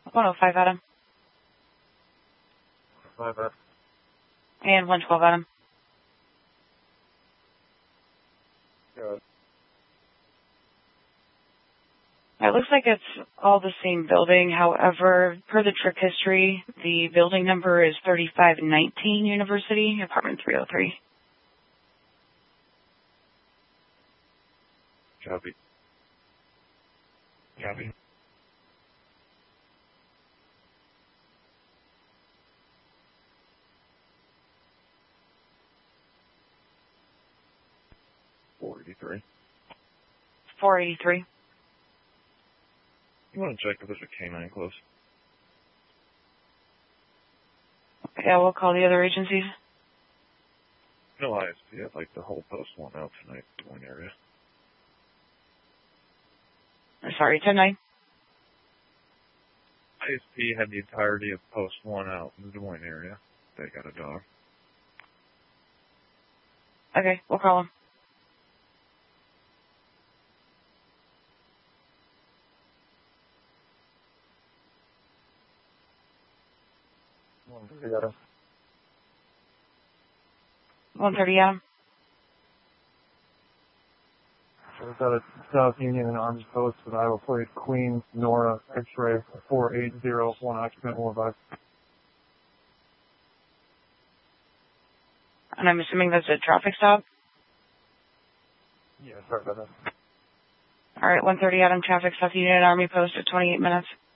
105 Adam. 5 Adam. And 112 Adam. Good. It looks like it's all the same building. However, per the trip history, the building number is 3519 University, apartment 303. Copy. Copy. $483. 483. You want to check if there's a canine close? Yeah, we'll call the other agencies. No ISP. I'd like the whole post one out tonight in the Des Moines area. Sorry, 10-9. ISP had the entirety of post one out in the Des Moines area. They got a dog. Okay, we'll call them. Adam. 130 Adam. We've got a South Union and Arms Post with Iowa plate Queen Nora X-ray 480, one occupant, will advise. And I'm assuming that's a traffic stop? Yeah, sorry about that. All right, 130 Adam, traffic stop, Union Army Post at 28 minutes.